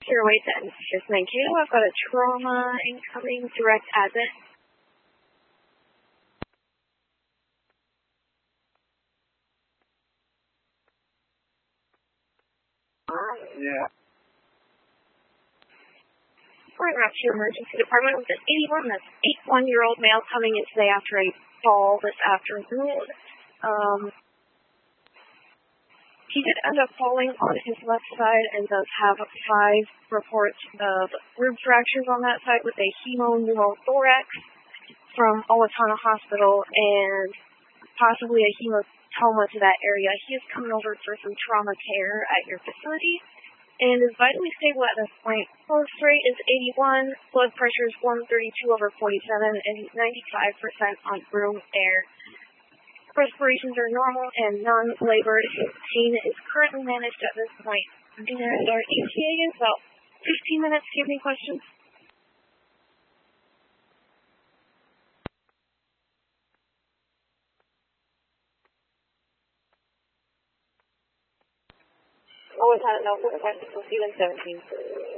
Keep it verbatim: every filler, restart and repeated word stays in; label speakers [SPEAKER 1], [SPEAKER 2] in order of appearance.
[SPEAKER 1] zero eight then. Just nine K. I've got a trauma incoming direct admit.
[SPEAKER 2] Yeah.
[SPEAKER 1] Right back to emergency department with an eighty-one. That's eighty-one-year-old male coming in today after a fall this afternoon. Um, he did end up falling on his left side and does have five reports of rib fractures on that side with a hemopneumothorax from Owatonna Hospital and possibly a hematoma to that area. He is coming over for some trauma care at your facility and is vitally stable at this point. Pulse rate is eighty-one, blood pressure is one thirty-two over forty-seven, and he's ninety-five percent on room air. Respirations are normal and non-labored. His pain is currently managed at this point. And our E T A is about fifteen minutes. Do you have any questions? Oh, it's not, no, we'll see you in seventeen.